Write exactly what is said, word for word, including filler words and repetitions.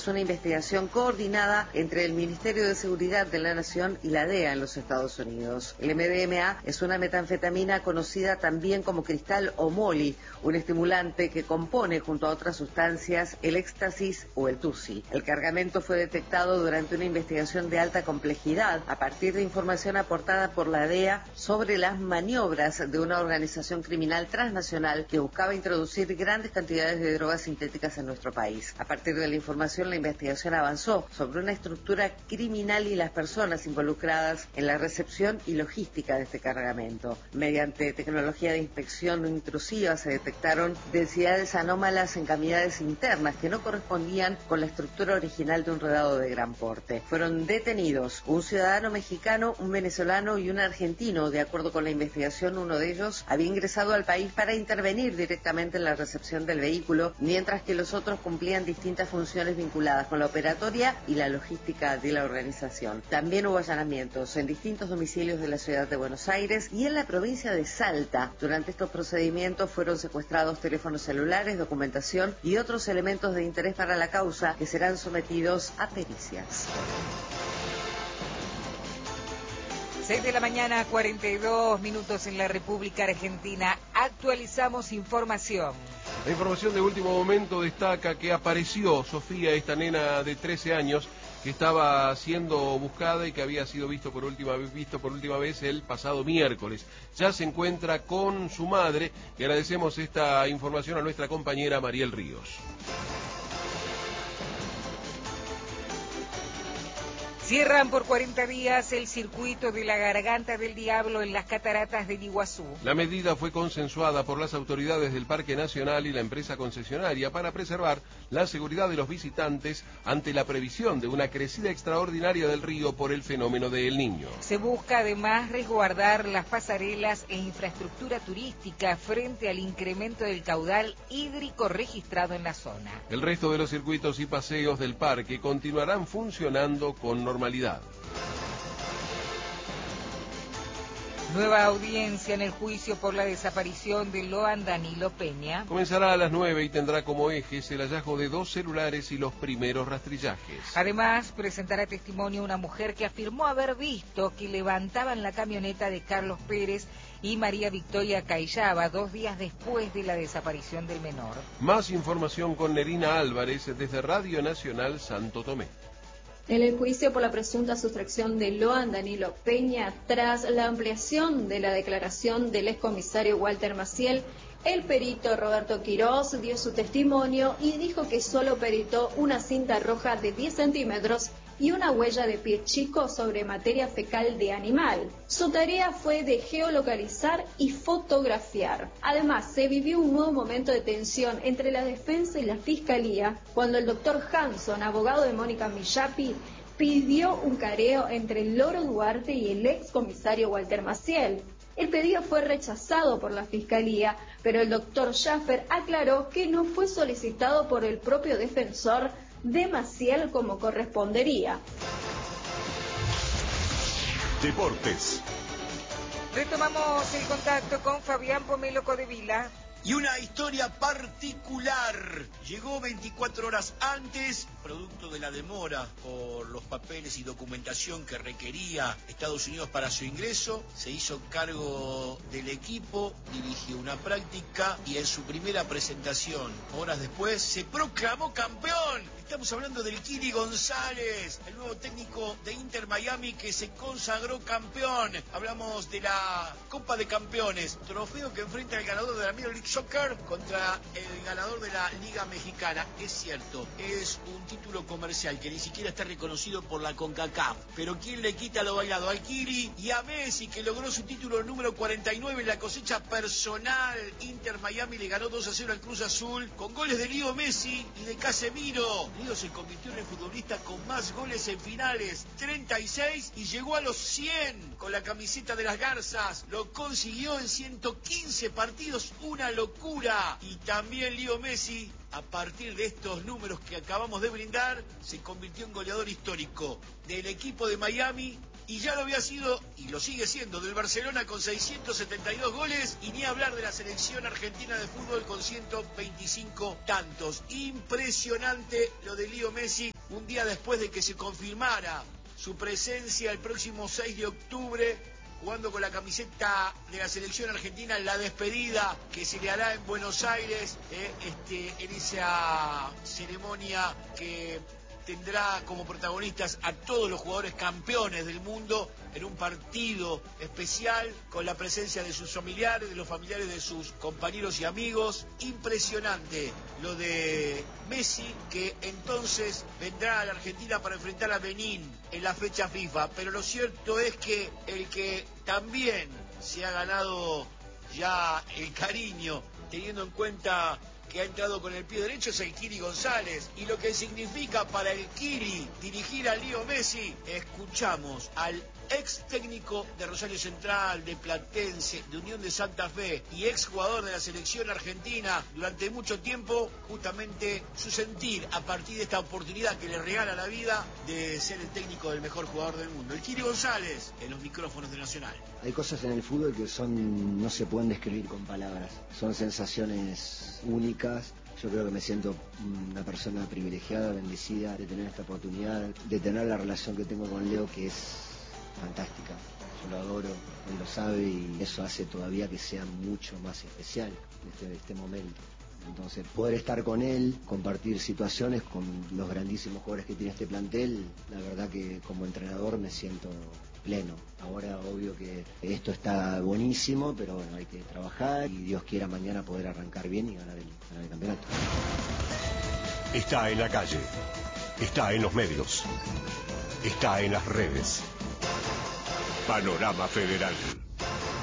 tras una investigación coordinada entre el Ministerio de Seguridad de la Nación y la D E A en los Estados Unidos. El M D M A es una metanfetamina conocida también como cristal o molly, un estimulante que compone junto a otras sustancias el éxtasis o el tusi. El cargamento fue detectado durante una investigación de alta complejidad a partir de información aportada por la D E A sobre las maniobras de una organización criminal transnacional que buscaba introducir grandes cantidades de drogas sintéticas en nuestro país. A partir de la información, la investigación avanzó sobre una estructura criminal y las personas involucradas en la recepción y logística de este cargamento. Mediante tecnología de inspección intrusiva se detectaron densidades anómalas en cavidades internas que no correspondían con la estructura original de un redado de gran porte. Fueron detenidos un ciudadano mexicano, un venezolano y un argentino. De acuerdo con la investigación, uno de ellos había ingresado al país para intervenir directamente en la recepción del vehículo, mientras que los otros cumplían distintas funciones vinculadas con la operatoria y la logística de la organización. También hubo allanamientos en distintos domicilios de la ciudad de Buenos Aires y en la provincia de Salta. Durante estos procedimientos fueron secuestrados teléfonos celulares, documentación y otros elementos de interés para la causa que serán sometidos a pericias. seis de la mañana, cuarenta y dos minutos en la República Argentina. Actualizamos información. La información de último momento destaca que apareció Sofía, esta nena de trece años, que estaba siendo buscada y que había sido visto por última vez, visto por última vez el pasado miércoles. Ya se encuentra con su madre y agradecemos esta información a nuestra compañera Mariel Ríos. Cierran por cuarenta días el circuito de la Garganta del Diablo en las cataratas del Iguazú. La medida fue consensuada por las autoridades del Parque Nacional y la empresa concesionaria para preservar la seguridad de los visitantes ante la previsión de una crecida extraordinaria del río por el fenómeno de El Niño. Se busca además resguardar las pasarelas e infraestructura turística frente al incremento del caudal hídrico registrado en la zona. El resto de los circuitos y paseos del parque continuarán funcionando con normalidad. Normalidad. Nueva audiencia en el juicio por la desaparición de Loan Danilo Peña. Comenzará a las nueve y tendrá como ejes el hallazgo de dos celulares y los primeros rastrillajes. Además, presentará testimonio una mujer que afirmó haber visto que levantaban la camioneta de Carlos Pérez y María Victoria Cayaba dos días después de la desaparición del menor. Más información con Nerina Álvarez desde Radio Nacional Santo Tomé. En el juicio por la presunta sustracción de Loan Danilo Peña, tras la ampliación de la declaración del excomisario Walter Maciel, el perito Roberto Quirós dio su testimonio y dijo que solo peritó una cinta roja de diez centímetros y una huella de pie chico sobre materia fecal de animal. Su tarea fue de geolocalizar y fotografiar. Además, se vivió un nuevo momento de tensión entre la defensa y la fiscalía cuando el doctor Hanson, abogado de Mónica Millapi, pidió un careo entre Loro Duarte y el excomisario Walter Maciel. El pedido fue rechazado por la fiscalía, pero el doctor Schaffer aclaró que no fue solicitado por el propio defensor de Maciel como correspondería. Deportes. Retomamos el contacto con Fabián Pomelo Codevila. Y una historia particular. Llegó veinticuatro horas antes, producto de la demora por los papeles y documentación que requería Estados Unidos para su ingreso. Se hizo cargo del equipo, dirigió una práctica y en su primera presentación, horas después, se proclamó campeón. Estamos hablando del Kili González, el nuevo técnico de Inter Miami que se consagró campeón. Hablamos de la Copa de Campeones, trofeo que enfrenta el ganador de la Major League Soccer contra el ganador de la Liga Mexicana. Es cierto, es un título comercial que ni siquiera está reconocido por la CONCACAF. Pero ¿quién le quita lo bailado al Kili y a Messi, que logró su título número cuarenta y nueve en la cosecha personal? Inter Miami le ganó dos a cero al Cruz Azul con goles de Leo Messi y de Casemiro. Leo se convirtió en el futbolista con más goles en finales, treinta y seis, y llegó a los cien con la camiseta de las Garzas. Lo consiguió en ciento quince partidos, una locura. Y también Leo Messi, a partir de estos números que acabamos de brindar, se convirtió en goleador histórico del equipo de Miami. Y ya lo había sido, y lo sigue siendo, del Barcelona con seiscientos setenta y dos goles, y ni hablar de la selección argentina de fútbol con ciento veinticinco tantos. Impresionante lo de Leo Messi. un día después de que se confirmara su presencia el próximo seis de octubre, jugando con la camiseta de la selección argentina en la despedida que se le hará en Buenos Aires, eh, este, en esa ceremonia que tendrá como protagonistas a todos los jugadores campeones del mundo en un partido especial con la presencia de sus familiares, de los familiares de sus compañeros y amigos. Impresionante lo de Messi, que entonces vendrá a la Argentina para enfrentar a Benín en la fecha FIFA, pero lo cierto es que el que también se ha ganado ya el cariño, teniendo en cuenta que ha entrado con el pie derecho, es el Kiri González. Y lo que significa para el Kiri dirigir a Leo Messi, escuchamos al ex técnico de Rosario Central, de Platense, de Unión de Santa Fe y ex jugador de la selección argentina durante mucho tiempo, justamente su sentir a partir de esta oportunidad que le regala la vida de ser el técnico del mejor jugador del mundo. El Kiri González en los micrófonos de Nacional. Hay cosas en el fútbol que son no se pueden describir con palabras, son sensaciones únicas. Yo creo que me siento una persona privilegiada, bendecida de tener esta oportunidad, de tener la relación que tengo con Leo, que es fantástica. Yo lo adoro, él lo sabe, y eso hace todavía que sea mucho más especial este, este momento. Entonces, poder estar con él, compartir situaciones con los grandísimos jugadores que tiene este plantel, la verdad que como entrenador me siento pleno. Ahora, obvio que esto está buenísimo, pero bueno, hay que trabajar y Dios quiera mañana poder arrancar bien y ganar el, ganar el campeonato. Está en la calle, está en los medios, está en las redes. Panorama Federal.